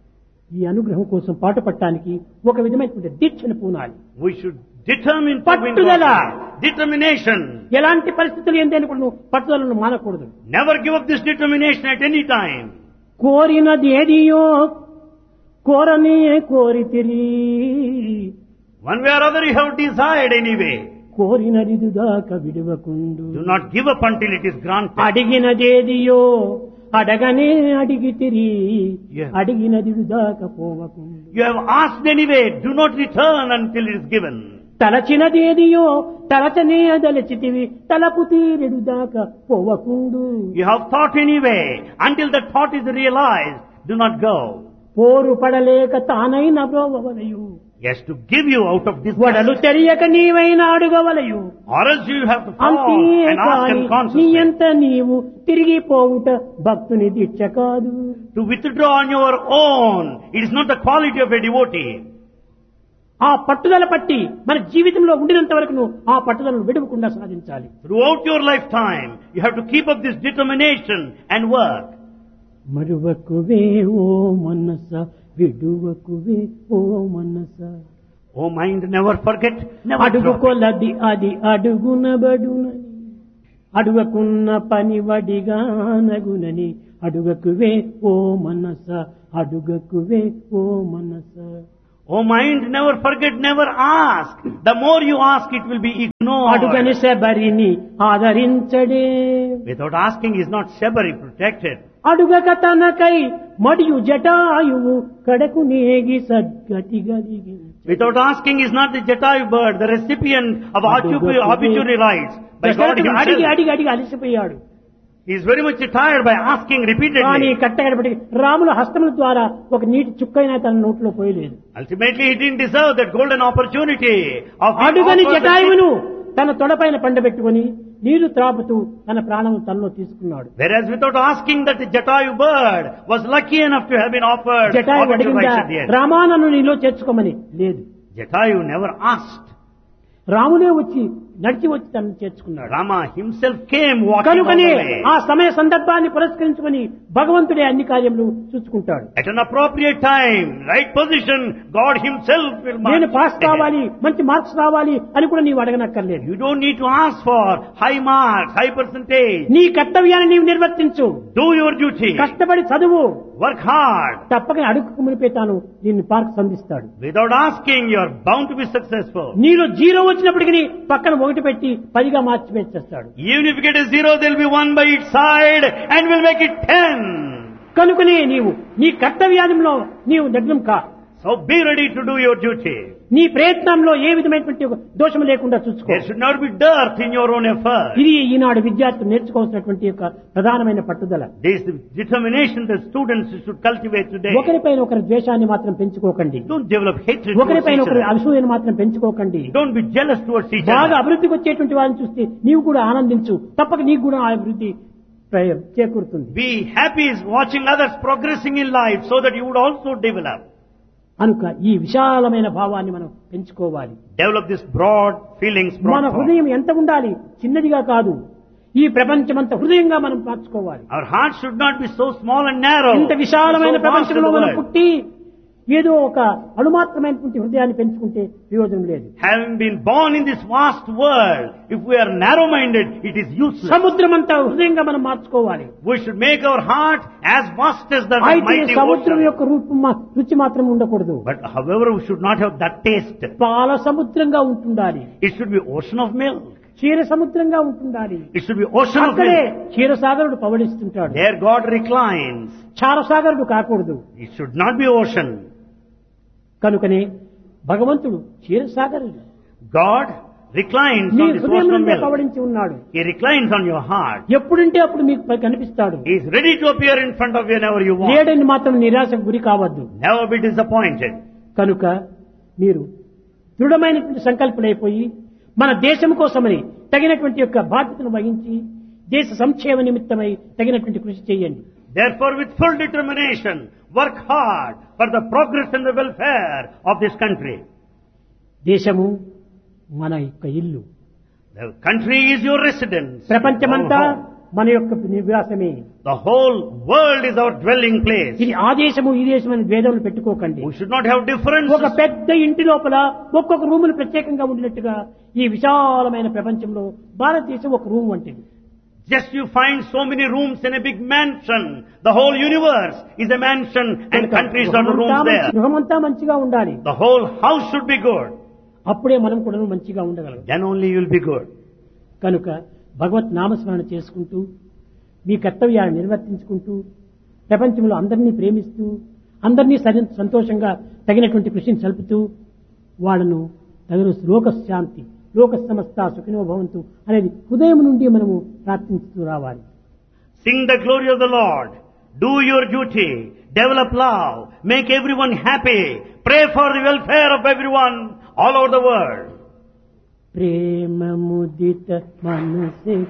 ఈ అనుగ్రహం కోసం పాటుపడటానికి ఒక విధమైనటువంటి దీక్షను పూనాలి. We should determine to win పట్టుదల. God's grace. Determination. ఎలాంటి పరిస్థితులు ఏంటని కూడా నువ్వు పట్టుదలను మానకూడదు. Never give up this determination at any time. కోరినది ఏదియో కోరనే కోరితిరి, One way or other you have desired anyway. కోరినది దాకా విడవకుండు, Do not give up until it is granted. అడిగినదేదియో అడగనే అడిగితిరి, Yeah. అడిగినది దాకా పోవకుండు. You have asked anyway. Do not return until it is given. తలచినదేదియో తలచనే దలచితివి తలపు తీరెడు దాకా పోవకుండు. You have thought anyway. Until that thought is realized, do not go. పోరు పడలేక తానైన బ్రోవలయు. He has to give you out of this. వడలు తెలియక నీవైనా అడుగవలయు. Or else you have to fall and ask అంతేకాని him consciously. నీ ఎంత నీవు తిరిగిపోవుట భక్తుని దీక్ష కాదు. To withdraw on your own, it is not the quality of a devotee. ఆ పట్టుదల పట్టి మన జీవితంలో ఉండినంత వరకు ఆ పట్టుదలను విడవకుండా సాధించాలి. Throughout your lifetime, you have to keep up this determination and work. మరువకువే ఓ మనస విడువకువే ఓ మనస. Oh mind, never forget, never అడుగు drop it. కొలది అది అడుగునబడునని అడుగకున్న పని వడిగా నగునని అడుగకువే ఓ మనస అడుగకువే ఓ మనస. Oh mind, never forget, never ask. The more you ask, it will be ignored. అడుగని శబరిని ఆదరించడే. Without asking is not Shabari protected. అడుగక తనకై మడియు Jatayu కడకు నేగి సద్గతి గదిగి. Without asking is not the Jatayu bird, the recipient of obituary obituary rights by God అడిగి himself. అడిగి అడిగి అలసిపోయాడు. He is very much tired by asking కానీ repeatedly. కట్టగడపటి రాముల హస్తముల ద్వారా ఒక నీటి చుక్కైనా తన నోట్లో పోయలేదు. Ultimately, he didn't deserve that golden opportunity of being అడుగని offered the జటాయువును తన తొడపైన పండబెట్టుకుని నీరు త్రాపుతూ తన ప్రాణం తనలో తీసుకున్నాడు. Whereas without asking that the Jatayu bird was lucky enough to have been offered Jatayu obituary అడిగిందా rights at the end. రామానను నీలో చేర్చుకోమని? లేదు. Jatayu never asked. రామునే వచ్చి నడిచి వచ్చి తనను చేర్చుకున్నాడు. Rama himself came walking on కనుకనే the way. ఆ సమయ సందర్భాన్ని పురస్కరించుకొని భగవంతుడే అన్ని కార్యములు చూసుకుంటాడు. At an appropriate time, right position, God himself will నేను mark పాస్ ahead. కావాలి, మంచి మార్క్స్ రావాలి అని కూడా నీవు అడగనక్కర్లేదు. You don't need to ask for high marks, high percentage. నీ కర్తవ్యాన్ని నీవు నిర్వర్తించు. Do your duty. కష్టపడి చదువు. Work hard. తప్పక అడుగుకు మునిపే తాను దీన్ని park సంధిస్తాడు. Without asking, you are bound to be successful. నీలో జీరో వచ్చినప్పటికీ పక్కన ఒకటి పెట్టి పదిగా మార్చి పెట్టేస్తాడు. Even if you get a zero, there will be one by each side and will make it ten. కనుకనే నీవు నీ కర్తవ్యంలో నీవు దగ్గం కా. So be ready to do your duty. నీ ప్రయత్నంలో ఏ విధమైనటువంటి ఒక దోషం లేకుండా చూసుకో. There should not be dearth in your own effort. ఇది ఈనాడు విద్యార్థులు నేర్చుకోవాల్సినటువంటి యొక్క ప్రధానమైన పట్టుదల. This is the determination that students should cultivate today. ఒకరిపైన ఒకరి ద్వేషాన్ని మాత్రం పెంచుకోకండి. Don't develop hatred towards ఒకరిపైన each ఒకరి other. అసూయను మాత్రం పెంచుకోకండి. Don't be jealous towards each బాగా other. అభివృద్ధికి వచ్చేటువంటి వారిని చూస్తే నీవు కూడా ఆనందించు. తప్పక నీకు కూడా ఆ అభివృద్ధి ప్ర- చేకూరుతుంది. Be happy is watching others progressing in life so that you would also develop. కనుక ఈ విశాలమైన భావాన్ని మనం పెంచుకోవాలి. Develop this broad feelings. మన Broad thought. హృదయం ఎంత ఉండాలి? చిన్నదిగా కాదు, ఈ ప్రపంచమంత హృదయంగా మనం మార్చుకోవాలి. Our heart should not be so small and narrow. ఇంత విశాలమైన so vast in ప్రపంచంలో the మనం world. పుట్టి ఏదో ఒక అణుమాత్రమైనటువంటి హృదయాన్ని పెంచుకుంటే ప్రయోజనం లేదు. Having been born in this vast world, if we are narrow-minded, it is useless. సముద్రమంతా హృదయంగా మనం మార్చుకోవాలి. We should make our heart as vast as the అయితే mighty సముద్రం ocean. యొక్క రూపం మా- రుచి మాత్రం ఉండకూడదు. But however, we should not have that taste. పాల సముద్రంగా ఉంటుండాలి. It should be ocean of milk. క్షీర సముద్రంగా ఉంటుండాలి. It should be ocean of అక్కడే milk. క్షీరసాగరుడు పవడిస్తుంటాడు. There God reclines. క్షారసాగరుడు కాకూడదు. It should not be ocean. కనుకనే భగవంతుడు క్షీరసాగరుడు. God reclines నీ on this హృదయం ocean of నుండే milk. పవడించి ఉన్నాడు. He reclines on your heart. ఎప్పుడంటే అప్పుడు మీకు పై కనిపిస్తాడు. He is ready to appear in front of you whenever you want. లేడని మాత్రం నిరాశకు గురి కావద్దు. Never be disappointed. కనుక మీరు దృఢమైనటువంటి సంకల్పమైపోయి మన దేశం కోసమని తగినటువంటి యొక్క బాధ్యతను వహించి దేశ సంక్షేమ నిమిత్తమై తగినటువంటి కృషి చేయండి. Therefore, with full determination, work hard for the progress and the welfare of this country. దేశము మన యొక్క ఇల్లు. The country is your residence. ప్రపంచమంతా Our home. మన యొక్క నివాసమే. The whole world is our dwelling place. ఇది ఆ దేశము ఈ దేశం అని భేదములు పెట్టుకోకండి. We should not have differences. ఒక పెద్ద ఇంటి లోపల ఒక్కొక్క రూములు ప్రత్యేకంగా ఉండినట్టుగా ఈ విశాలమైన ప్రపంచంలో భారతదేశం ఒక రూమ్ వంటిది. Just you find so many rooms in a big mansion. The whole universe is a mansion and countries are the rooms there. గృహమంతా మంచిగా ఉండాలి. The whole house should be good. అప్పుడే మనం కూడా మంచిగా ఉండగలం. Then only you will be good. కనుక భగవత్ నామస్మరణ చేసుకుంటూ మీ కర్తవ్యాన్ని నిర్వర్తించుకుంటూ ప్రపంచంలో అందరినీ ప్రేమిస్తూ అందరినీ సరి- సంతోషంగా తగినటువంటి కృషిని సలుపుతూ వాళ్ళను తగిన లోక శాంతి, లోక సమస్త సుఖినో భవంతు అనేది హృదయం నుండి మనము ప్రార్థిస్తూ రావాలి. Sing the glory of the Lord. Do your duty. Develop love. Make everyone happy. Pray for the welfare of everyone all over the world. ప్రేమ ముదిత మనసే